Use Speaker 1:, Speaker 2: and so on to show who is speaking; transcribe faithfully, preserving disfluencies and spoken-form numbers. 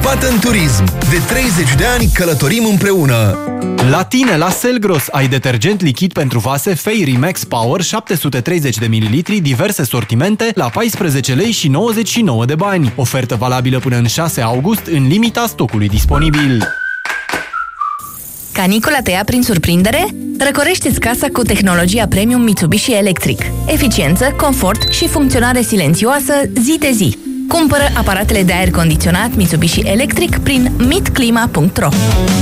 Speaker 1: Pattern Turism. De treizeci de ani călătorim împreună.
Speaker 2: La tine, la Selgros, ai detergent lichid pentru vase Fairy Max Power șapte sute treizeci de mililitri, diverse sortimente, la paisprezece lei și nouăzeci și nouă de bani. Ofertă valabilă până în șase august, în limita stocului disponibil.
Speaker 3: Canicula te ia prin surprindere? Răcorește-ți casa cu tehnologia premium Mitsubishi Electric. Eficiență, confort și funcționare silențioasă zi de zi. Cumpără aparatele de aer condiționat Mitsubishi Electric prin mitclima punct ro.